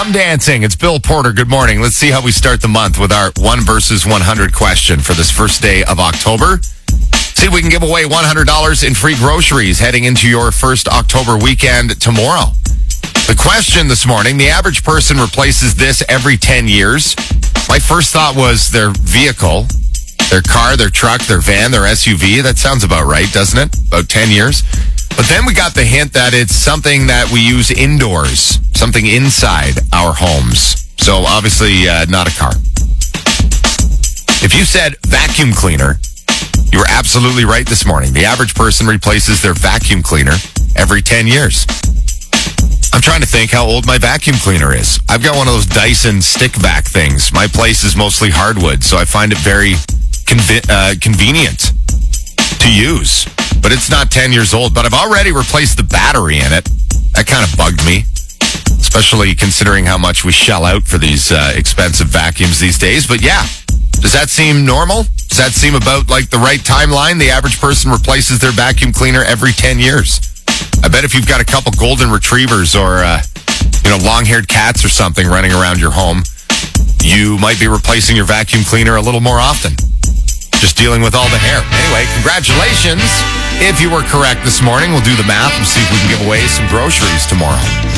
Come dancing. It's Bill Porter. Good morning. Let's see how we start the month with our 1 versus 100 question for this first day of October. See if we can give away $100 in free groceries heading into your first October weekend tomorrow. The question this morning, the average person replaces this every 10 years. My first thought was their vehicle, their car, their truck, their van, their SUV. That sounds about right, doesn't it? About 10 years. But then we got the hint that it's something that we use indoors, something inside our homes. So obviously not a car. If you said vacuum cleaner, you were absolutely right this morning. The average person replaces their vacuum cleaner every 10 years. I'm trying to think how old my vacuum cleaner is. I've got one of those Dyson stick vac things. My place is mostly hardwood, so I find it very convenient to use. But it's not 10 years old. But I've already replaced the battery in it. That kind of bugged me, especially considering how much we shell out for these expensive vacuums these days. But yeah, does that seem normal? Does that seem about like the right timeline? The average person replaces their vacuum cleaner every 10 years. I bet if you've got a couple golden retrievers or, long-haired cats or something running around your home, you might be replacing your vacuum cleaner a little more often. Just dealing with all the hair. Anyway, congratulations. If you were correct this morning, we'll do the math and see if we can give away some groceries tomorrow.